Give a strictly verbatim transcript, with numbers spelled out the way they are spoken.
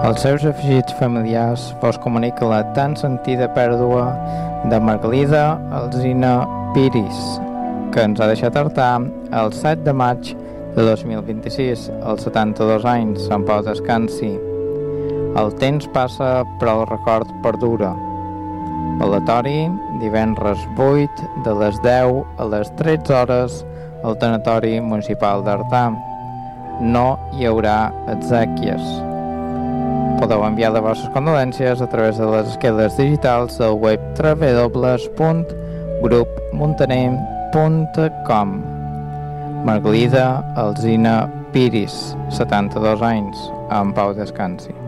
Els seus afegits familiars vos comunica la tan sentida pèrdua de Margalida Alsina Piris, que ens ha deixat artar el set de maig de dos mil vint-i-sis, als setanta-dos anys. En pau descansi. El temps passa, però el record perdura. Velatori, divendres vuit, de les deu a les tretze hores, al tanatori municipal d'Artà. No hi haurà exèquies. Podeu enviar les vostres condolències a través de les esqueles digitals del web w w w punt grup muntaner punt com. Margalida Alsina Piris, setanta-dos anys, en pau descansi.